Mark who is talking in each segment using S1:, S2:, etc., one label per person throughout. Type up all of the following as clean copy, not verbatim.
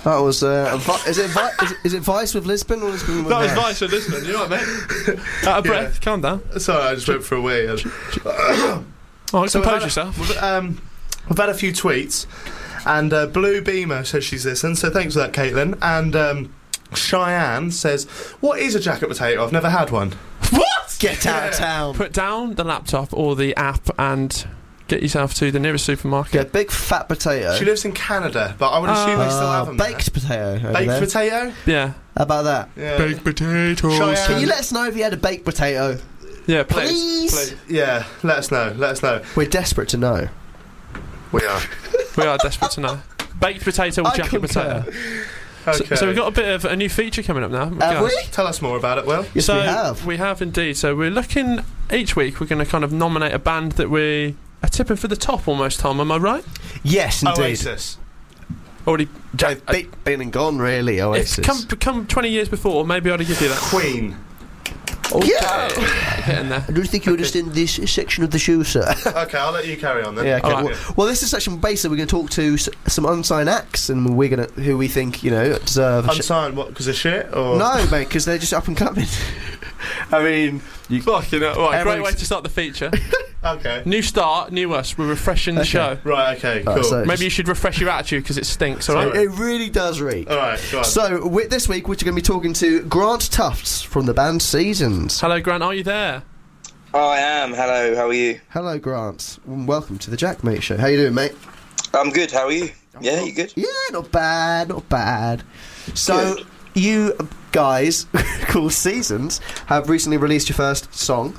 S1: That was is it Vice with Lisbon or Lisbon with
S2: That was
S1: Vice?
S2: Vice with Lisbon. You know what, mate? Out of breath. Calm down.
S3: Sorry, I just went for a wee.
S2: Compose yourself.
S3: We've had a few tweets, and Blue Beamer says she's listened, so thanks for that, Caitlin. And Cheyenne says, "What is a jacket potato? I've never had one."
S2: What?
S1: Get out of town.
S2: Put down the laptop or the app and get yourself to the nearest supermarket.
S1: Get a big fat potato.
S3: She lives in Canada, but I would assume they still have them
S1: baked potato. over
S3: Baked
S1: there.
S3: potato?
S2: Yeah.
S1: How about that?
S3: Yeah.
S2: Baked potatoes.
S3: Cheyenne.
S1: Can you let us know if you had a baked potato?
S2: Yeah, please.
S3: Yeah, let us know.
S1: We're desperate to know.
S3: We are.
S2: We are desperate to know. Baked potato or
S1: I
S2: jacket
S1: concur.
S2: potato?
S3: Okay.
S2: So we've got a bit of a new feature coming up now.
S1: Have we?
S3: Tell us more about it, Will.
S1: Yes,
S2: so
S1: we have.
S2: We have indeed. So we're looking, each week we're going to kind of nominate a band that we are tipping for the top almost, Tom, am I right?
S1: Yes, indeed.
S3: Oasis.
S2: Already.
S1: Been and gone, really,
S2: It's
S1: Oasis.
S2: come 20 years before, maybe I'd give you that.
S3: Queen.
S2: Hitting there.
S1: I don't think you understand this section of the show, sir.
S3: Okay, I'll let you carry on then.
S1: Yeah, okay.
S2: All right.
S1: Well, this is section basically we're going to talk to some unsigned acts, and we're going to who we think deserve.
S3: Unsigned, what? Because of shit? Or
S1: No, mate, because they're just up and coming. I mean,
S2: Fucking hell. Right, great
S1: Everyone's-
S2: way to start the feature.
S3: Okay.
S2: New start, new us. We're refreshing the show.
S3: Right. Okay. Cool.
S1: Right, so-
S2: Maybe you should refresh your attitude because it stinks, alright?
S1: it really does reek.
S3: All right. Go on.
S1: So, this week we're going to be talking to Grant Tufts from the band Seasons.
S2: Hello, Grant, are you there?
S4: I am. Hello, how are you?
S1: Hello, Grant. Welcome to the Jack Mate Show. How you doing, mate?
S4: I'm good, how are you? Yeah, you good?
S1: Yeah, not bad, not bad. So,
S4: Good.
S1: you guys, called Seasons, have recently released your first single.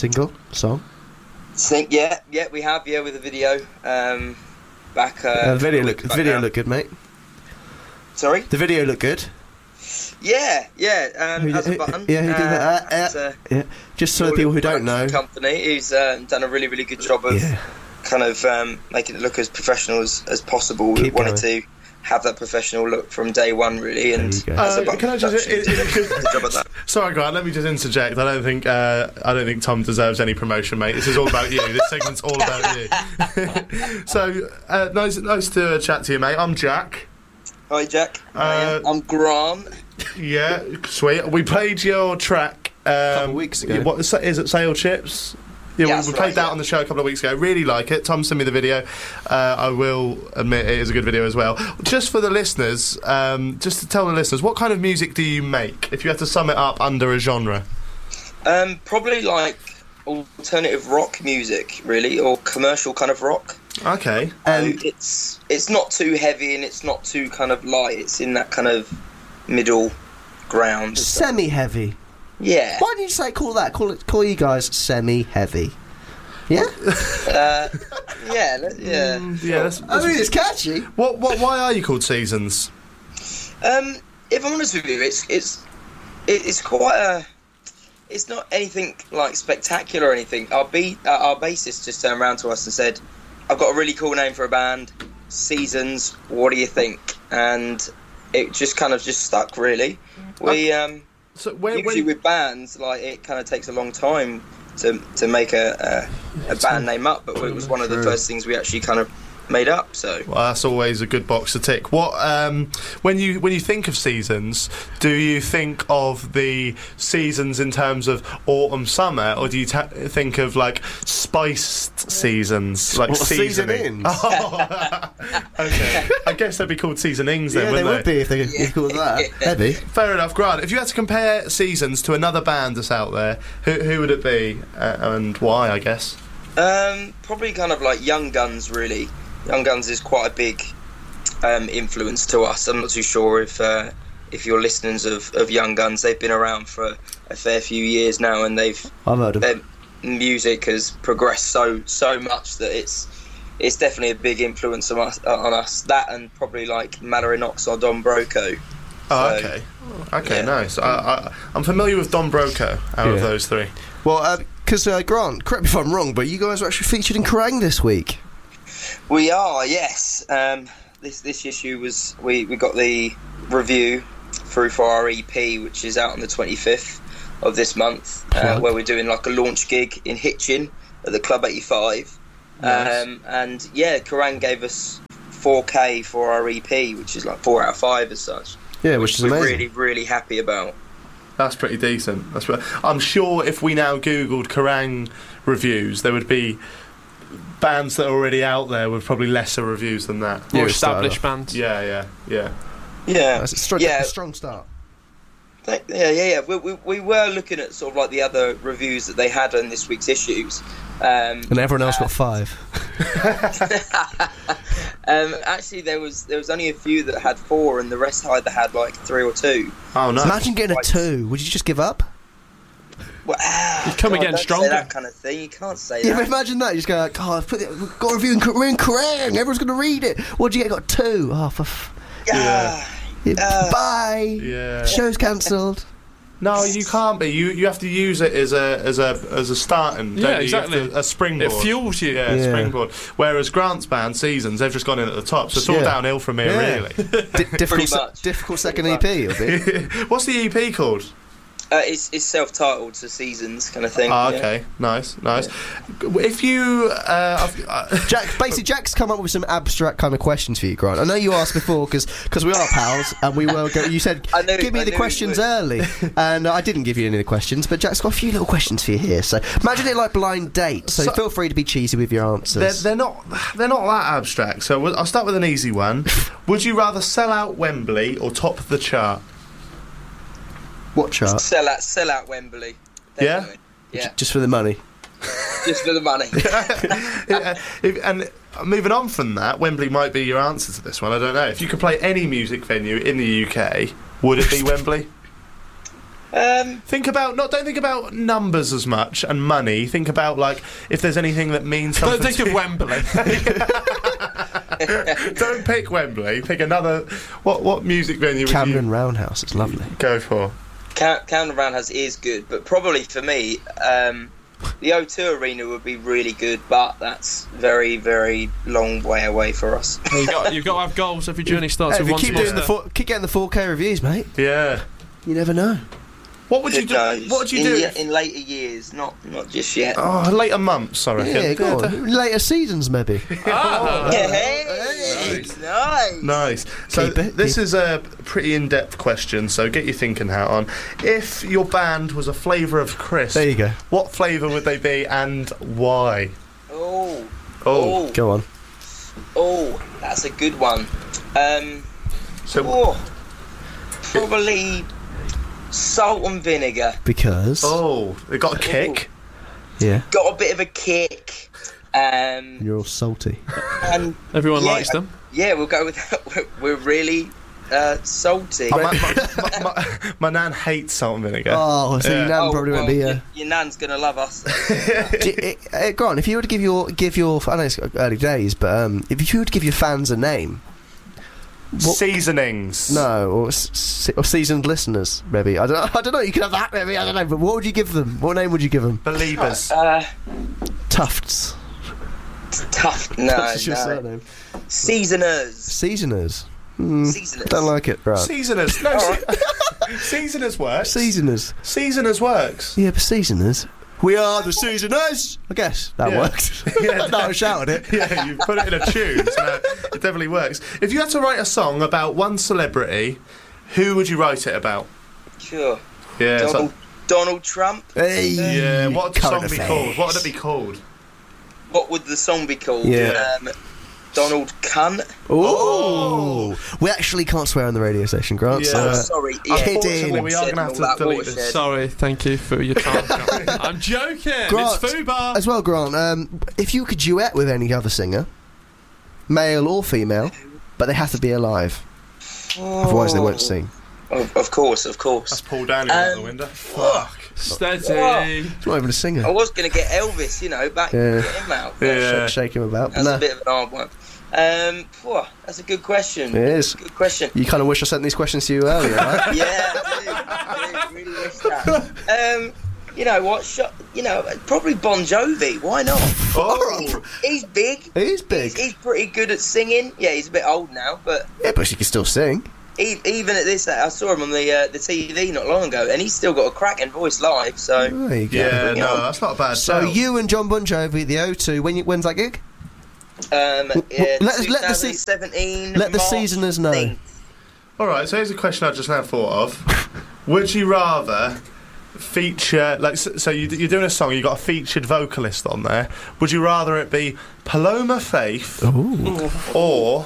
S4: Yeah, we have, with a video. Back.
S1: Video look
S4: now.
S1: good, mate.
S4: Sorry?
S1: The video looked good.
S4: Yeah.
S1: Who
S4: As
S1: did-
S4: a button.
S1: yeah, who did that?
S4: it's a
S1: Yeah, just so the people who don't know.
S4: company who's done a really, really good job of kind of making it look as professional as possible. We
S1: Keep
S4: wanted
S1: going.
S4: to have that professional look from day one, really, and
S1: you go.
S4: as a button
S3: Can I just?
S4: production, good job at that.
S3: Sorry, Grant. Let me just interject. I don't think Tom deserves any promotion, mate. This is all about you. This segment's all about you. So nice to chat to you, mate. I'm Jack.
S4: Hi, Jack. I'm Grant.
S3: Yeah, sweet. We played your track
S1: A couple of weeks ago.
S3: What is it? Sail Chips. Yeah,
S4: Yeah,
S3: we
S4: that's
S3: played
S4: right,
S3: that
S4: yeah.
S3: on the show a couple of weeks ago. Really like it. Tom sent me the video. I will admit it is a good video as well. Just for the listeners, just to tell the listeners, what kind of music do you make? If you had to sum it up under a genre.
S4: Probably like alternative rock music, really, or commercial kind of rock.
S3: Okay.
S1: And
S4: It's not too heavy and it's not too kind of light. It's in that kind of middle ground.
S1: semi-heavy.
S4: Yeah.
S1: Why didn't you say call you guys semi-heavy? Yeah?
S4: Yeah.
S3: Yeah, that's,
S1: I mean, it's catchy.
S3: why are you called Seasons?
S4: If I'm honest with you, it's quite a. It's not anything like spectacular or anything. Our bassist just turned around to us and said, "I've got a really cool name for a band, Seasons. What do you think?" And it just kind of just stuck, really. We
S3: So
S4: usually with bands, like it kind of takes a long time to make a band name up, but it was one of the first things we actually kind of made up. So
S3: well, that's always a good box to tick. What when you think of Seasons, do you think of the seasons in terms of autumn, summer, or do you think of like spiced seasons, like seasoning?
S1: seasonings?
S3: Oh, okay, I guess they'd be called seasonings then,
S1: Yeah, they
S3: wouldn't
S1: would be if they called that. Heavy.
S3: Fair enough, Grant. If you had to compare Seasons to another band that's out there, who would it be and why? I guess.
S4: probably kind of like Young Guns, really. Young Guns is quite a big influence to us. I'm not too sure if you're listeners of Young Guns. They've been around for a fair few years now, and
S1: I've heard of
S4: their music has progressed so much that it's definitely a big influence on us. That and probably like Malarinox or Don Broco.
S3: Oh,
S4: So,
S3: okay,
S4: yeah.
S3: nice. I'm familiar with Don Broco out of those three.
S1: Well, because Grant, correct me if I'm wrong, but you guys were actually featured in Kerrang this week.
S4: We are, yes. This issue was we got the review through for our EP, which is out on the 25th of this month, where we're doing like a launch gig in Hitchin at the Club 85.
S3: Nice.
S4: And yeah, Kerrang gave us 4K for our EP, which is like 4 out of 5 as such.
S1: Yeah, which is
S4: we're
S1: amazing.
S4: really, really happy about.
S3: That's pretty decent. I'm sure if we now Googled Kerrang reviews, there would be bands that are already out there with probably lesser reviews than that.
S2: More
S1: Yeah,
S2: established
S1: start
S2: bands.
S3: Yeah.
S4: Yeah,
S1: That's a
S4: yeah.
S1: strong start.
S4: Yeah. We were looking at sort of like the other reviews that they had on this week's issues.
S1: And everyone else got 5.
S4: Actually, there was only a few that had 4, and the rest either had like 3 or 2.
S3: Oh no!
S1: Imagine getting a 2. Would you just give up?
S4: Well,
S2: You come again
S4: don't
S2: stronger.
S4: Say that kind of thing. You can't say
S1: Yeah, but
S4: that.
S1: imagine that. You just go, like, oh, we've got a review we're in Kerrang! Everyone's going to read it. What'd you get? Got 2. Oh, bye.
S3: Yeah.
S1: Show's cancelled.
S3: No, you can't be. You have to use it as a starting.
S2: Yeah,
S3: don't you?
S2: exactly.
S3: You have to, a springboard.
S2: It fuels you.
S3: Yeah,
S1: Yeah.
S3: springboard. Whereas Grant's band, Seasons, they've just gone in at the top, so it's all
S1: Yeah.
S3: downhill from here,
S1: Yeah.
S3: really.
S1: Difficult,
S4: much.
S1: difficult second
S4: Pretty
S1: EP, it'll be.
S3: What's the EP called?
S4: It's self-titled, so Seasons kind of thing.
S3: Ah,
S4: yeah.
S3: okay, nice. If you,
S1: Jack's come up with some abstract kind of questions for you, Grant. I know you asked before because we are pals, and we were. You said
S4: I knew-
S1: give me
S4: I
S1: the
S4: knew
S1: questions
S4: you would.
S1: early, and I didn't give you any of the questions. But Jack's got a few little questions for you here. So imagine it like blind date. So feel free to be cheesy with your answers.
S3: they're not that abstract. So I'll start with an easy one. Would you rather sell out Wembley or top the chart?
S1: What chart?
S4: Sell out Wembley.
S3: Yeah?
S4: Definitely. Yeah,
S1: Just for the money.
S4: just for the money.
S3: And moving on from that, Wembley might be your answer to this one. I don't know. If you could play any music venue in the UK, would it be Wembley? Don't think about numbers as much and money. Think about like if there's anything that means something.
S2: Don't think of Wembley.
S3: Don't pick Wembley. Pick another. What music venue would
S1: Camden Roundhouse. It's lovely.
S3: you go for?
S4: Camden Roundhouse is good, but probably for me, the O2 Arena would be really good, but that's very, very long way away for us.
S2: You've got to have goals. Every journey starts
S1: Hey,
S2: with
S1: if you
S2: one
S1: keep
S2: small
S1: doing
S2: step.
S1: keep getting the 4K reviews, mate.
S3: Yeah.
S1: You never know.
S3: What would you do? What would you do?
S4: in later years? Not just yet.
S3: Oh, later months, I reckon.
S1: Yeah, go on. Later seasons, maybe.
S2: Ah.
S4: Yeah, hey, nice.
S3: So
S1: Keep it,
S3: this
S1: keep-
S3: is a pretty in-depth question, so get your thinking hat on. If your band was a flavour of crisp,
S1: There you go.
S3: what flavour would they be and why?
S4: Oh,
S1: Go on.
S4: that's a good one.
S3: So,
S4: Probably salt and vinegar.
S1: Because.
S3: they got a kick.
S1: Yeah.
S4: Got a bit of a kick.
S1: You're all salty.
S4: And
S2: Everyone
S4: yeah,
S2: likes them.
S4: Yeah, we'll go with that. We're really salty.
S3: My nan hates salt and vinegar.
S1: Oh, so
S3: Yeah.
S1: your nan probably won't be.
S4: Your nan's gonna love us.
S1: Grant, if you were to give your, I know it's early days, but if you were to give your fans a name,
S3: Seasonings.
S1: no, or seasoned listeners, maybe. I don't know. You could have that, maybe. I don't know. But what would you give them? What name would you give them?
S3: Believers.
S1: Tufts.
S4: Tough. No,
S1: That's your
S4: no.
S1: surname.
S4: Seasoners.
S1: Seasoners.
S4: Seasoners.
S1: Don't like it, Grant.
S3: Seasoners. No, Seasoners works.
S1: Seasoners.
S3: Seasoners works.
S1: Yeah, but seasoners. We are the seasoners. I guess that
S3: Yeah.
S1: worked.
S3: Yeah.
S1: No, I shouted it.
S3: Yeah, you put it in a tune, so it definitely works. If you had to write a song about one celebrity, who would you write it about?
S4: Sure.
S3: Yeah.
S4: Donald Trump.
S1: Hey.
S3: Yeah. What would the
S1: Current
S3: song be
S1: affairs.
S3: called? What would it be called?
S4: What would the song be called?
S1: Yeah.
S4: Donald Cunt.
S1: Oh, we actually can't swear on the radio station, Grant.
S3: Yeah.
S1: So,
S4: Oh, sorry.
S3: Unfortunately, we are
S4: Said
S3: going to have
S4: all that
S3: to delete
S4: watershed.
S3: this.
S2: Sorry, thank you for your time. I'm joking.
S1: Grant,
S2: It's Fubar.
S1: as well, Grant, if you could duet with any other singer, male or female, but they have to be alive, otherwise they won't sing.
S4: Of course.
S3: That's Paul Daniel out the window. Fuck.
S2: Steady.
S1: It's not even a singer.
S4: I was going to get Elvis, back
S1: Yeah.
S4: get him out.
S3: Yeah.
S1: Shake him about.
S4: That's
S1: Nah,
S4: a bit of an hard one. That's a good question.
S1: it is.
S4: Good question.
S1: You kind of wish I sent these questions to you earlier, right?
S4: Yeah, I do. Really wish that. You know what? Probably Bon Jovi. Why not?
S3: Oh.
S4: He's big.
S1: He's big.
S4: He's pretty good at singing. Yeah, he's a bit old now, but
S1: Yeah, but she can still sing.
S4: even at this, I saw him on the TV not long ago, and he's still got a cracking voice live. So
S1: There you go.
S3: Yeah,
S4: you
S3: no,
S4: know.
S3: that's not a bad
S1: So
S3: shout.
S1: you and John Bon Jovi, the O2. When's that gig? let the
S4: 2017.
S1: let the
S4: March
S1: seasoners know.
S4: 15th.
S3: All right, so here's a question I just now thought of. Would you rather feature, like, so you're doing a song, you've got a featured vocalist on there. Would you rather it be Paloma Faith or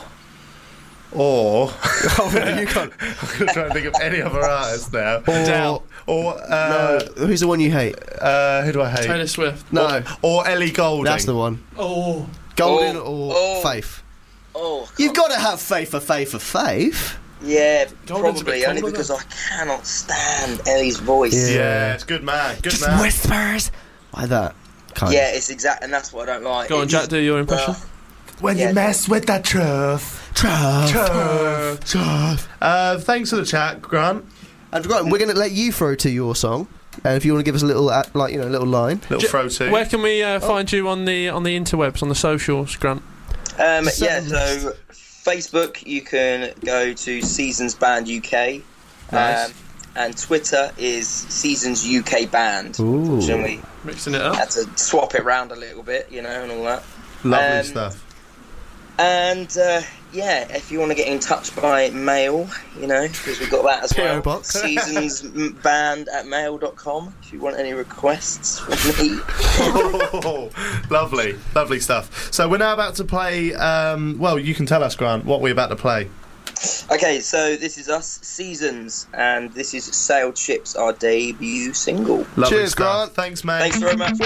S1: You can't.
S3: I'm trying to think of any other artist now.
S2: Adele.
S3: Or
S1: No, who's the one you hate?
S3: who do I hate?
S2: Taylor Swift.
S1: No,
S3: Or Ellie Goulding.
S1: that's the one.
S2: Oh.
S1: Golden
S4: Oh,
S1: or
S4: oh.
S1: Faith?
S4: Oh,
S1: You've got to have faith for faith.
S4: yeah,
S2: Golden's a bit
S4: probably only
S2: colder,
S4: because I cannot stand Ellie's voice.
S1: Yeah.
S3: Yeah, it's good man. Good
S1: Just
S3: man.
S1: whispers. Like that. Kind
S4: Yeah, it's exact, and that's what I don't like.
S2: Go on,
S4: It
S2: Jack,
S4: just-
S2: do your impression.
S3: When
S4: Yeah.
S3: you mess with that truth. Thanks for the chat, Grant.
S1: And Grant, we're going to let you throw to your song. And if you want to give us a little, little line.
S3: Little throw to.
S2: Where can we find you on the interwebs, on the socials, Grant?
S4: yeah, so Facebook, you can go to Seasons Band UK.
S3: Nice.
S4: And Twitter is Seasons UK Band.
S1: Ooh.
S4: So we
S2: Mixing it up.
S4: had to swap it around a little bit, and all that.
S3: Lovely stuff.
S4: And if you want to get in touch by mail, because we've got that as
S1: PO
S4: well.
S1: box.
S4: Seasonsband@mail.com if you want any requests from me.
S3: Oh, lovely, lovely stuff. So we're now about to play. You can tell us, Grant, what we're about to play.
S4: Okay, so this is us, Seasons, and this is Sailed Ships, our debut single.
S3: Lovely
S1: Cheers,
S3: stuff.
S1: Grant.
S3: Thanks, mate.
S4: Thanks very much.